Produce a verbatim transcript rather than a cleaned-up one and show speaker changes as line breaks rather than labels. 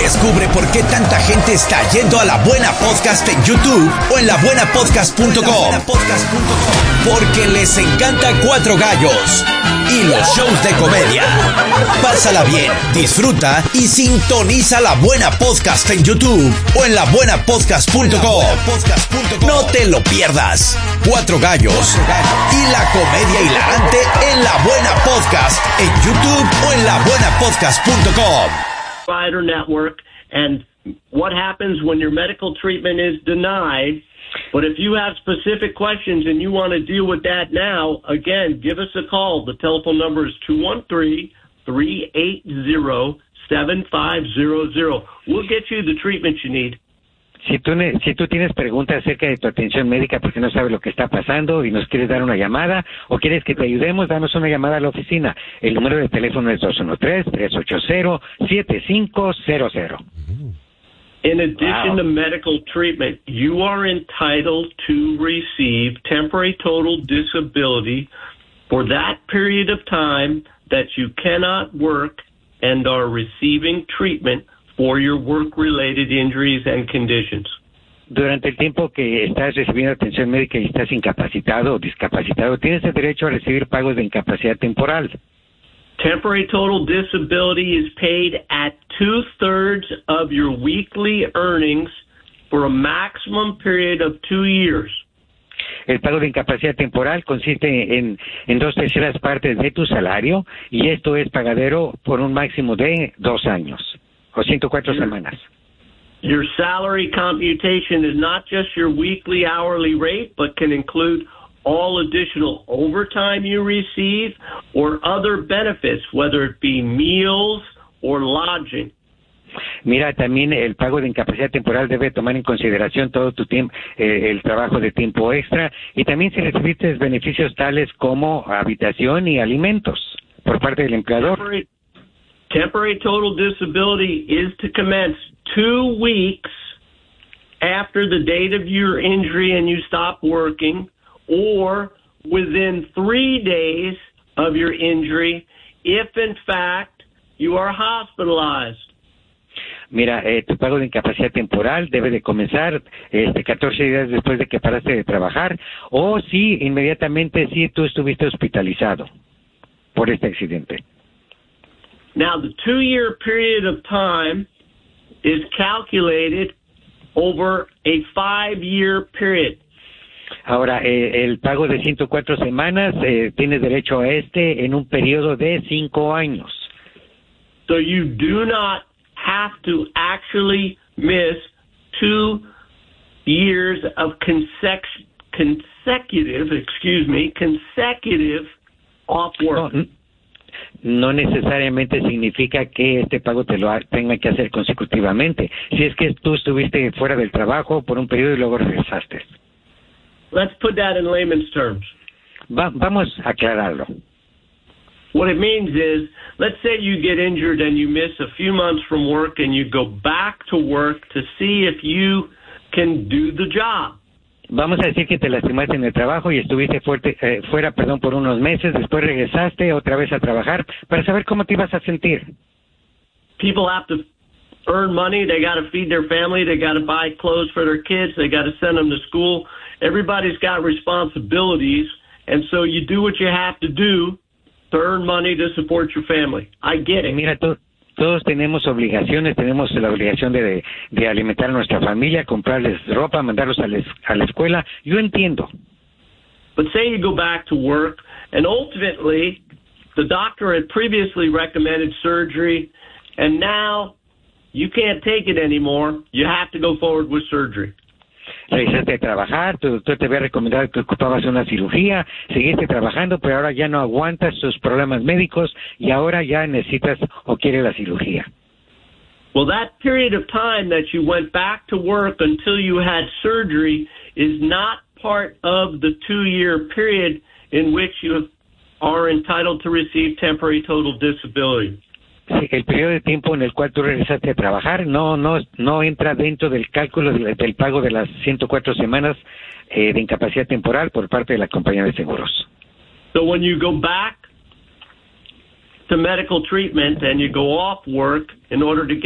Descubre por qué tanta gente está yendo a La Buena Podcast en YouTube o en la buena podcast punto com. Porque les encanta Cuatro Gallos y los shows de comedia. Pásala bien, disfruta y sintoniza La Buena Podcast en YouTube o en la buena podcast punto com. No te lo pierdas. Cuatro Gallos y la comedia hilarante en La Buena Podcast en YouTube o en la buena podcast punto com.
Provider network, and what happens when your medical treatment is denied. But if you have specific questions and you want to deal with that now, again, give us a call. The telephone number is two one three, three eight zero, seven five zero zero. We'll get you the treatment you need.
Si tú, si tú tienes preguntas acerca de tu atención médica porque no sabes lo que está pasando y nos quieres dar una llamada o quieres que te ayudemos, danos una llamada a la oficina. El número de teléfono es dos uno tres, tres ocho cero, siete cinco cero cero.
In addition
Wow.
to medical treatment, you are entitled to receive temporary total disability for that period of time that you cannot work and are receiving treatment for your work-related injuries and conditions.
Durante el tiempo que estás recibiendo atención médica y estás incapacitado o discapacitado, tienes el derecho a recibir pagos de incapacidad temporal.
Temporary total disability is paid at two-thirds of your weekly earnings for a maximum period of two years.
El pago de incapacidad temporal consiste en, en dos terceras partes de tu salario y esto es pagadero por un máximo de dos años o ciento cuatro
Your-
semanas.
Your salary computation is not just your weekly hourly rate, but can include all additional overtime you receive or other benefits, whether it be meals or lodging.
Mira, también el pago de incapacidad temporal debe tomar en consideración todo tu tiempo, eh, el trabajo de tiempo extra y también si recibiste beneficios tales como habitación y alimentos por parte del empleador.
Temporary, temporary total disability is to commence two weeks after the date of your injury and you stop working, or within three days of your injury if, in fact, you are hospitalized.
Mira, eh, tu pago de incapacidad temporal debe de comenzar este catorce días después de que paraste de trabajar o si inmediatamente si tú estuviste hospitalizado por este accidente.
Now, the two-year period of time is calculated over a five-year period.
Ahora, eh, el pago de ciento cuatro semanas, eh, tienes derecho a este en un periodo de cinco años.
So you do not have to actually miss two years of consec- consecutive, excuse me, consecutive off work.
No, no necesariamente significa que este pago te lo ha- tenga que hacer consecutivamente. Si es que tú estuviste fuera del trabajo por un periodo y luego regresaste.
Let's put that in layman's terms.
Va- vamos a aclararlo.
What it means is, let's say you get injured and you miss a few months from work and you go back to work to see if you can do the job.
Vamos a decir que te lastimaste en el trabajo y estuviste fuerte, eh, fuera perdón, por unos meses, después regresaste otra vez a trabajar para saber cómo te ibas a sentir.
People have to earn money. They got to feed their family. They got to buy clothes for their kids. They got to send them to school. Everybody's got responsibilities, and so you do what you have to do to earn money to support your family. I get it.
Mira, to- todos tenemos obligaciones, tenemos la obligación de, de alimentar a nuestra familia, comprarles ropa, mandarlos a la, es- a la escuela. Yo entiendo.
But say you go back to work, and ultimately, the doctor had previously recommended surgery, and now you can't take it anymore. You have to go forward with surgery.
Regresaste a trabajar, tu doctor te había recomendado que ocupabas una cirugía, seguiste trabajando, pero ahora ya no aguantas tus problemas médicos y ahora ya necesitas o quieres la cirugía.
Well, that period of time that you went back to work until you had surgery is not part of the two-year period in which you are entitled to receive temporary total disability.
Sí, el periodo de tiempo en el cual tú regresaste a trabajar no no no entra dentro del cálculo del, del pago de las ciento cuatro semanas eh, de incapacidad temporal por parte de la compañía de seguros.
So when you go back to medical treatment and you go off work in order to get